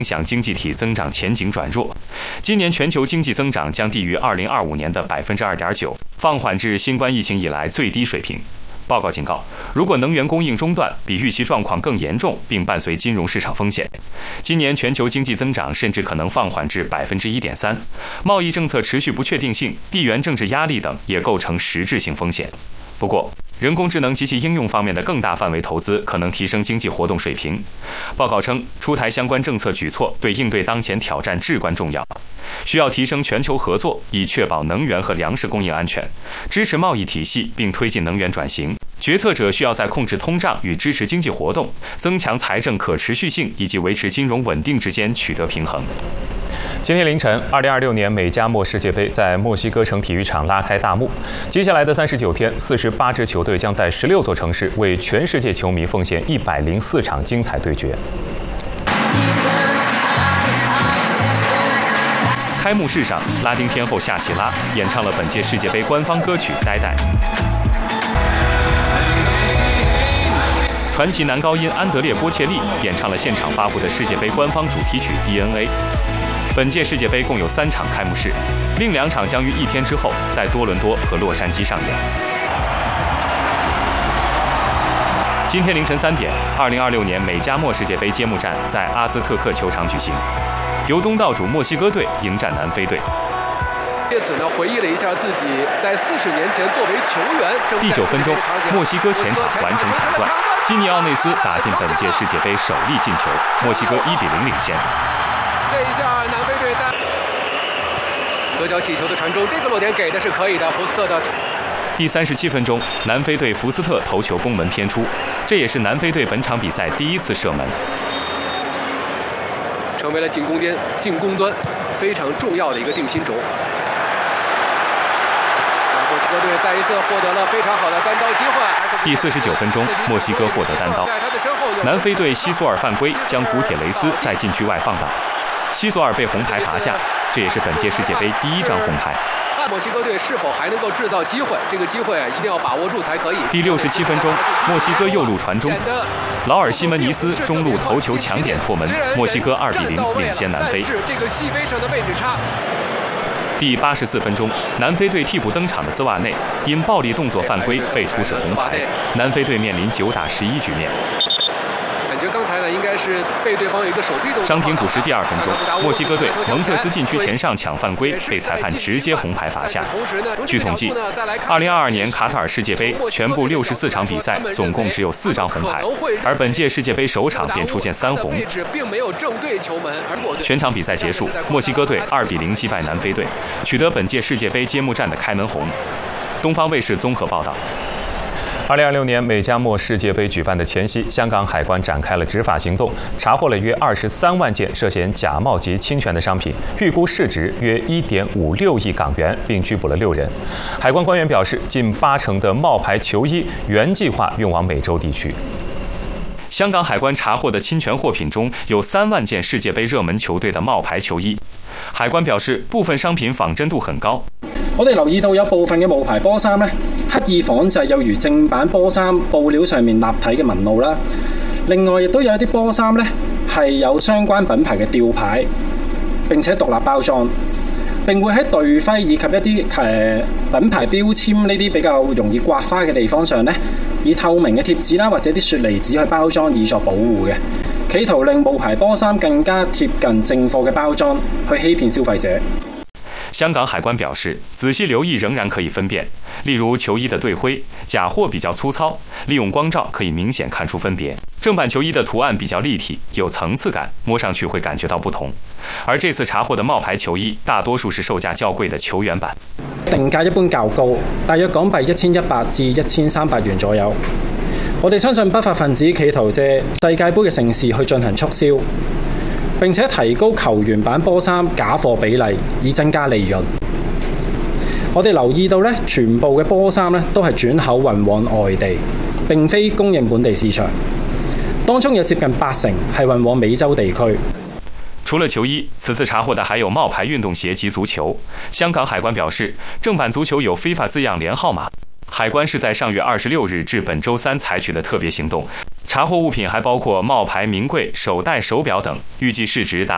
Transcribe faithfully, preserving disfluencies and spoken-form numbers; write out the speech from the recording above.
影响经济体增长前景转弱，今年全球经济增长将低于二零二五年的百分之二点九，放缓至新冠疫情以来最低水平。报告警告，如果能源供应中断，比预期状况更严重，并伴随金融市场风险，今年全球经济增长甚至可能放缓至百分之一点三。贸易政策持续不确定性、地缘政治压力等也构成实质性风险。不过，人工智能及其应用方面的更大范围投资可能提升经济活动水平。报告称，出台相关政策举措对应对当前挑战至关重要，需要提升全球合作，以确保能源和粮食供应安全，支持贸易体系并推进能源转型。决策者需要在控制通胀与支持经济活动、增强财政可持续性以及维持金融稳定之间取得平衡。 今天凌晨，二零二六年美加墨世界杯在墨西哥城体育场拉开大幕。接下来的三十九天，四十八支球队将在十六座城市为全世界球迷奉献一百零四场精彩对决。 开幕式上，拉丁天后夏奇拉演唱了本届世界杯官方歌曲《呆呆》。传奇男高音安德烈·波切利演唱了现场发布的世界杯官方主题曲《D N A》。本届世界杯共有三场开幕式，另两场将于一天之后在多伦多和洛杉矶上演。今天凌晨三点，二零二六年美加墨世界杯揭幕战在阿兹特克球场举行，由东道主墨西哥队迎战南非队。 借此呢，回忆了一下自己在四十年前作为球员。 第九分钟，墨西哥前场完成抢断，基尼奥内斯打进本届世界杯首粒进球，墨西哥一比零领先。 这一下，南非队在左脚起球的传中，这个落点给的是可以的，福斯特的。 第三十七分钟，南非队福斯特头球攻门偏出，这也是南非队本场比赛第一次射门， 成为了进攻端进攻端非常重要的一个定心轴。墨西哥队再一次获得了非常好的单刀机会。 第四十九分钟，墨西哥获得单刀，南非队西索尔犯规，将古铁雷斯在禁区外放倒。西索尔被红牌罚下，这也是本届世界杯第一张红牌。 墨西哥队是否还能够制造机会？这个机会一定要把握住才可以。 第六十七分钟，墨西哥右路传中，劳尔西门尼斯中路头球抢点破门，墨西哥二比零领先南非。 这个细微上的位置差。 第八十四分钟，南非队替补登场的兹瓦内因暴力动作犯规被出示红牌，南非队面临九打十一局面。 感觉刚才呢，应该是被对方有一个手臂动作。 伤停补时第二分钟，墨西哥队蒙特斯禁区前上抢犯规，被裁判直接红牌罚下。据统计，二零二二年卡塔尔世界杯全部六十四场比赛，总共只有四张红牌，而本届世界杯首场便出现三红。全场比赛结束，墨西哥队二比零击败南非队，取得本届世界杯揭幕战的开门红。东方卫视综合报道。 二零二六年美加墨世界杯举办的前夕，香港海关展开了执法行动，查获了约二十三万件涉嫌假冒及侵权的商品，预估市值约一点五六亿港元，并拘捕了六人。海关官员表示，近八成的冒牌球衣原计划运往美洲地区。 香港海关查获的侵权货品中有三万件世界杯热门球队的冒牌球衣。海关表示，部分商品仿真度很高。 我哋留意到有部分嘅冒牌波衫咧，刻意仿製有如正版波衫布料上面立體嘅紋路啦。另外，亦都有一啲波衫咧係有相關品牌嘅吊牌，並且獨立包裝，並會喺隊徽以及一啲誒品牌標籤呢啲比較容易刮花嘅地方上咧，以透明嘅貼紙啦或者啲雪梨紙去包裝，以作保護嘅，企圖令冒牌波衫更加貼近正貨嘅包裝，去欺騙消費者。 香港海關表示，仔細留意仍然可以分辨，例如球衣的隊徽，假貨比較粗糙，利用光照可以明顯看出分別。正版球衣的圖案比較立體，有層次感，摸上去會感覺到不同。而這次查獲的冒牌球衣，大多數是售價較貴的球員版。 定價一般較高，大約港幣一千一百至一千三百元左右。我哋相信不法分子企圖借世界盃嘅盛事去進行促銷。並且提高球員版波衫假貨比例，以增加利潤。我哋留意到咧，全部嘅波衫咧都係轉口運往外地，並非供應本地市場。當中有接近八成係運往美洲地區。 除了球衣，此次查获的还有冒牌运动鞋及足球。香港海关表示，正版足球有非法字样连号码。海关是在上月二十六日至本周三采取的特别行动，查获物品还包括冒牌名贵手袋、手表等，预计市值达